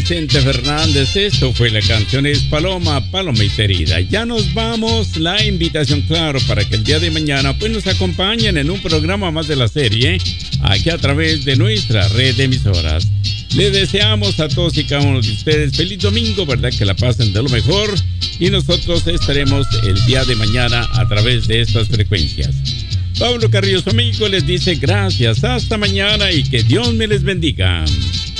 Vicente Fernández. Esto fue la canción es Paloma, Palomita Herida. Ya nos vamos. La invitación, claro, para que el día de mañana pues nos acompañen en un programa más de la serie, aquí a través de nuestra red de emisoras. Les deseamos a todos y cada uno de ustedes feliz domingo, ¿verdad? Que la pasen de lo mejor. Y nosotros estaremos el día de mañana a través de estas frecuencias. Pablo Carrillo, su amigo, les dice gracias, hasta mañana y que Dios me les bendiga.